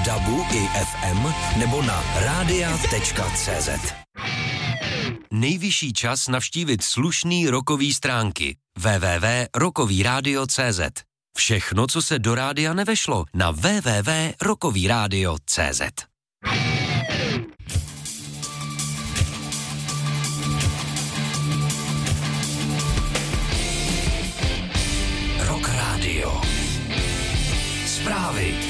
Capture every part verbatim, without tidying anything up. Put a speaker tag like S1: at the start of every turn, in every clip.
S1: dabu i ef em nebo na radia tečka cé zet. Nejvyšší čas navštívit slušný rockový stránky w w w tečka rockový rádio tečka cé zet. Všechno, co se do rádia nevešlo, na w w w tečka rockový rádio tečka cé zet. Rock Radio. Zprávy.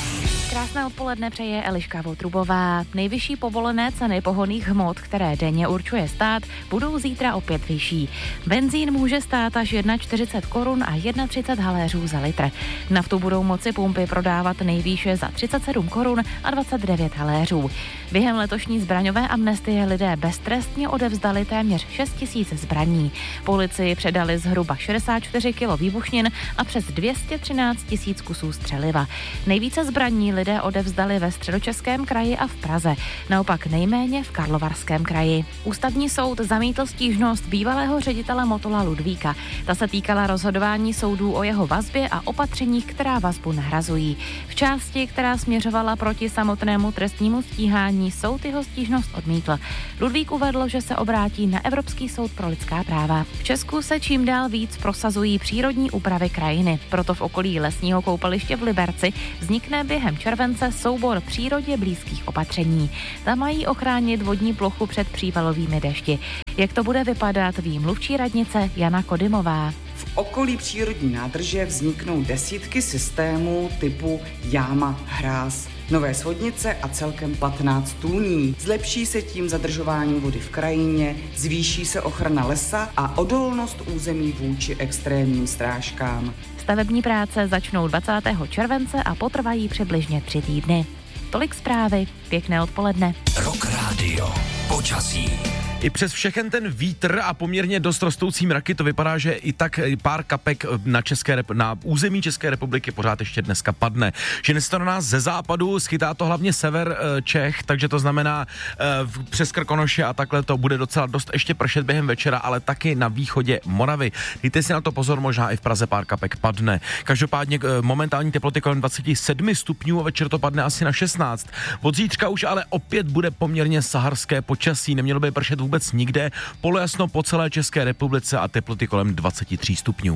S2: Krásné odpoledne přeje Eliška Votrubová. Nejvyšší povolené ceny pohonných hmot, které denně určuje stát, budou zítra opět vyšší. Benzín může stát až čtyřicet jedna korun a třicet jedna haléřů za litr. Naftu budou moci pumpy prodávat nejvýše za třicet sedm korun a dvacet devět haléřů. Během letošní zbraňové amnestie lidé beztrestně odevzdali téměř šest tisíc zbraní. Policii předali zhruba šedesát čtyři kilo výbušnin a přes dvě stě třináct tisíc kusů střeliva. Nejvíce zbraní lidé odevzdali ve Středočeském kraji a v Praze, naopak nejméně v Karlovarském kraji. Ústavní soud zamítl stížnost bývalého ředitele Motola Ludvíka. Ta se týkala rozhodování soudů o jeho vazbě a opatřeních, která vazbu nahrazují. V části, která směřovala proti samotnému trestnímu stíhání, soud jeho stížnost odmítl. Ludvík uvedl, že se obrátí na Evropský soud pro lidská práva. V Česku se čím dál víc prosazují přírodní úpravy krajiny. Proto v okolí lesního koupaliště v Liberci vznikne během července soubor přírodě blízkých opatření. Tam mají ochránit vodní plochu před přívalovými dešti. Jak to bude vypadat, ví mluvčí radnice Jana Kodymová.
S3: V okolí přírodní nádrže vzniknou desítky systémů typu jáma, hráz, nové svodnice a celkem patnáct tůní. Zlepší se tím zadržování vody v krajině, zvýší se ochrana lesa a odolnost území vůči extrémním srážkám.
S2: Stavební práce začnou dvacátého července a potrvají přibližně tři týdny. Tolik zprávy, pěkné odpoledne.
S1: Rock Radio. Počasí.
S4: I přes všechen ten vítr a poměrně dost rostoucí mraky to vypadá, že i tak pár kapek na, České, na území České republiky pořád ještě dneska padne. Že dnes to na nás ze západu, schytá to hlavně sever Čech, takže to znamená přes Krkonoše a takhle to bude docela dost ještě pršet během večera, ale taky na východě Moravy. Dejte si na to pozor, možná i v Praze pár kapek padne. Každopádně momentální teploty kolem dvacet sedm stupňů a večer to padne asi na šestnáct. Od zítřka už ale opět bude poměrně saharské počasí, nemělo by pršet vůbec nikde, polojasno po celé České republice a teploty kolem dvacet tři stupňů.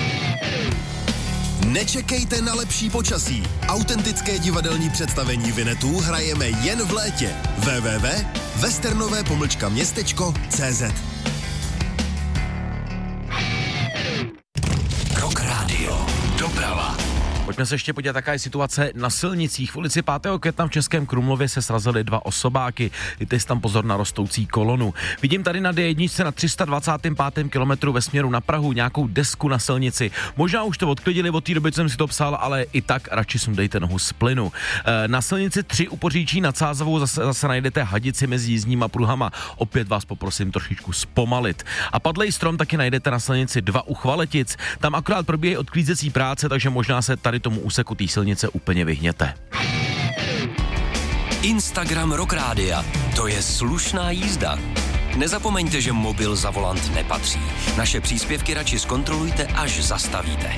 S1: Nečekejte na lepší počasí. Autentické divadelní představení Vinetů hrajeme jen v létě. w w w tečka westernové pomlčka městečko tečka cé zet. Rock Radio. Doprava.
S4: Pojďme se ještě podívat, jaká je situace na silnicích. V ulici pátého května v Českém Krumlově se srazily dva osobáky. Dejte si tam pozor na rostoucí kolonu. Vidím tady na dé jedna na tři sta dvacátém pátém kilometru ve směru na Prahu nějakou desku na silnici. Možná už to odklidili od té doby, co jsem si to psal, ale i tak radši sundejte nohu z plynu. Na silnici tři u Poříčí nad Sázavou zase, zase najdete hadici mezi jízdníma pruhama. Opět vás poprosím trošičku zpomalit. A padlej strom taky najdete na silnici dva u Chvaletic. Tam akorát probíhají odklízecí práce, takže možná se tady tomu úseku té silnice úplně vyhněte.
S1: Instagram Rock Rádia. To je slušná jízda. Nezapomeňte, že mobil za volant nepatří. Naše příspěvky radši zkontrolujte, až zastavíte.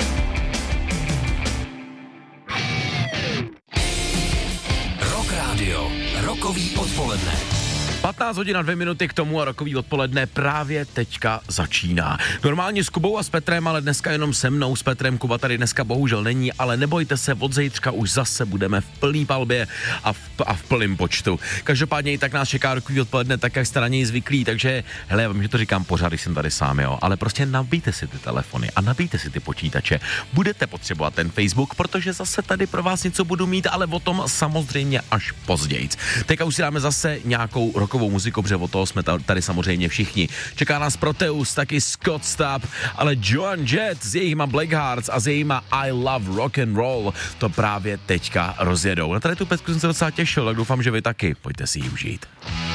S1: Rock Radio. Rockový odpoledne.
S4: patnáct hodin a dvě minuty k tomu a rockový odpoledne právě teďka začíná. Normálně s Kubou a s Petrem, ale dneska jenom se mnou. S Petrem Kuba tady dneska bohužel není, ale nebojte se, od zítřka už zase budeme v plný palbě a v, a v plném počtu. Každopádně i tak nás čeká rockový odpoledne, tak jak jste na něj zvyklí, takže hele, já vím, že to říkám pořád, když jsem tady sám, jo, ale prostě nabijte si ty telefony a nabijte si ty počítače. Budete potřebovat ten Facebook, protože zase tady pro vás něco budu mít, ale o tom samozřejmě až později. Teďka už si dáme zase nějakou rockovou muziku, protože o toho jsme tady samozřejmě všichni. Čeká nás Proteus, taky Scott Stapp, ale Joan Jett s jejíma Blackhearts a s jejíma I Love Rock and Roll to právě teďka rozjedou. Na tady tu pecku jsem se docela těšil, tak doufám, že vy taky. Pojďte si ji užít.